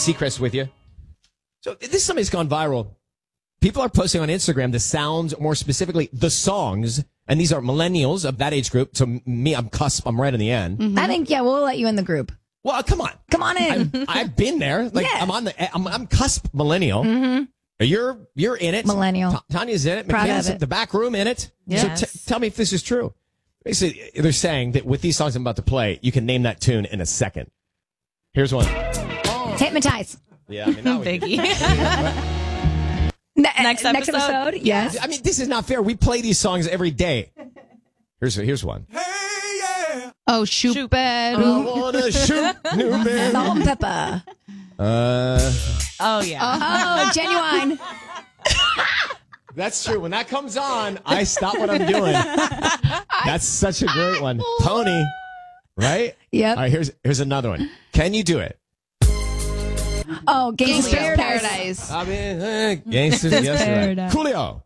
Seacrest with you. So this is something that's gone viral. People are posting on Instagram the sounds, more specifically the songs, and these are millennials of that age group. So me, I'm cusp. I'm right in the end. Mm-hmm. I think, we'll let you in the group. Well, come on. Come on in. I've been there. Like Yeah. I'm cusp millennial. Mm-hmm. You're in it. Millennial. Tanya's in it. Proud McKenna's of in it. the back room in it. Yes. So tell me if this is true. Basically, they're saying that with these songs I'm about to play, you can name that tune in a second. Here's one. Hypnotize. Yeah, I mean, now we- Biggie. Next episode? Yes. I mean, this is not fair. We play these songs every day. Here's one. Oh, shoot bed. I wanna shoot new man. Salt and pepper. Oh, yeah. Oh, genuine. That's true. When that comes on, I stop what I'm doing. That's such a great one. Pony, right? Yep. All right, here's another one. Can you do it? Oh, Gangsta's Gangsta's Paradise. Paradise. I mean, gangsters. Yes, you're right. Paradise. Coolio.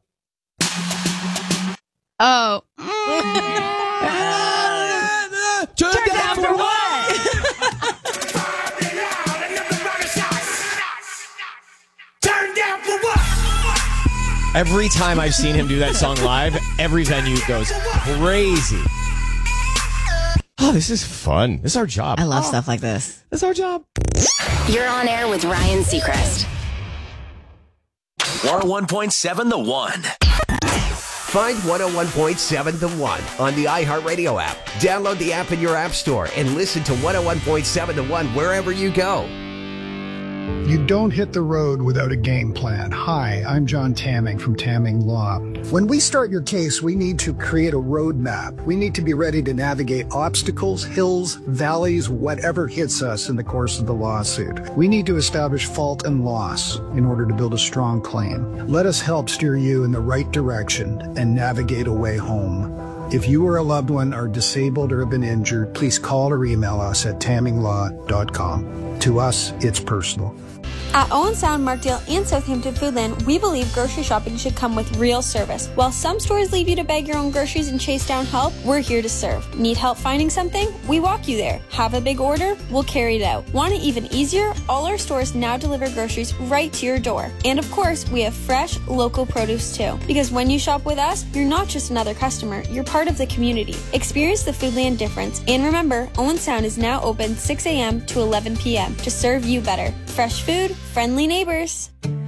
Oh. Turn down for what? Turn down for what? Every time I've seen him do that song live, every venue goes crazy. Oh, this is fun. This is our job. I love stuff like this. This is our job. You're on air with Ryan Seacrest. 101.7 The One. Find 101.7 The One on the iHeartRadio app. Download the app in your app store and listen to 101.7 The One wherever you go. You don't hit the road without a game plan. Hi, I'm John Tamming from Tamming Law. When we start your case, we need to create a roadmap. We need to be ready to navigate obstacles, hills, valleys, whatever hits us in the course of the lawsuit. We need to establish fault and loss in order to build a strong claim. Let us help steer you in the right direction and navigate a way home. If you or a loved one are disabled or have been injured, please call or email us at tamminglaw.com. To us, it's personal. At Owen Sound, Markdale, and Southampton Foodland, we believe grocery shopping should come with real service. While some stores leave you to bag your own groceries and chase down help, we're here to serve. Need help finding something? We walk you there. Have a big order? We'll carry it out. Want it even easier? All our stores now deliver groceries right to your door. And of course, we have fresh, local produce too. Because when you shop with us, you're not just another customer, you're part of the community. Experience the Foodland difference. And remember, Owen Sound is now open 6 a.m. to 11 p.m. to serve you better. Fresh food, friendly neighbors.